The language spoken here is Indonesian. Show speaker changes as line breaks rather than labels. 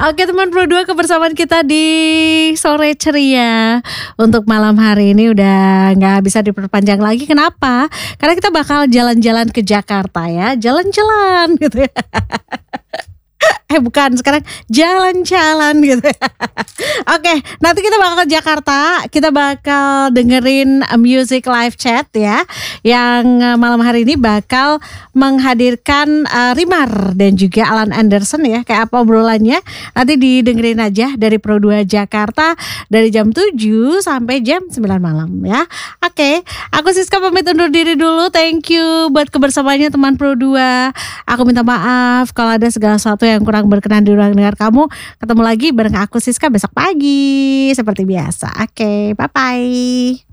Oke teman Pro 2, kebersamaan kita di sore ceria untuk malam hari ini udah gak bisa diperpanjang lagi. Kenapa? Karena kita bakal jalan-jalan ke Jakarta ya. Jalan-jalan gitu ya. Bukan, sekarang jalan-jalan gitu ya. Oke, nanti kita bakal ke Jakarta. Kita bakal dengerin music live chat ya, yang malam hari ini bakal menghadirkan Rimar dan juga Alan Anderson ya. Kayak apa obrolannya nanti didengerin aja dari Pro 2 Jakarta dari jam 7 sampai jam 9 malam ya. Oke, aku Siska pamit undur diri dulu. Thank you buat kebersamaannya teman Pro 2. Aku minta maaf kalau ada segala sesuatu yang kurang berkenan di ruang dengar kamu. Ketemu lagi bareng aku Siska besok pagi seperti biasa. Oke, bye-bye.